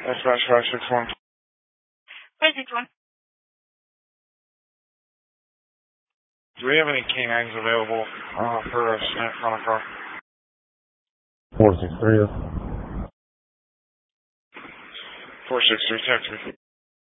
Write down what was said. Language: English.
Dispatch 561. 561. Do we have any canines available for a snap on a car? 463. 463, text me.